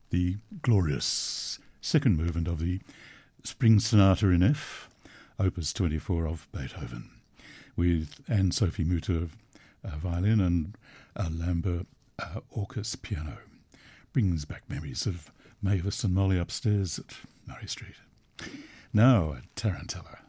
the glorious second movement of the Spring Sonata in F, Opus 24 of Beethoven, with Anne-Sophie Mutter violin and Lambert Orcus piano. Brings back memories of Mavis and Molly upstairs at Murray Street. Now, Tarantella.